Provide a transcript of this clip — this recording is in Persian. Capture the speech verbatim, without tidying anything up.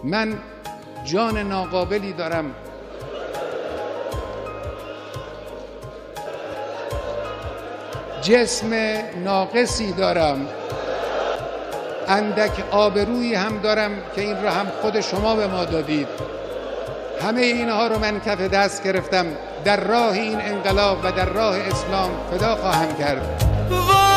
من جان ناقابلی دارم، جسم ناقصی دارم، اندک آبرویی هم دارم که این را هم خود شما به ما دادید. همه اینها رو من کف دست گرفتم، در راه این انقلاب و در راه اسلام فدا خواهم کرد.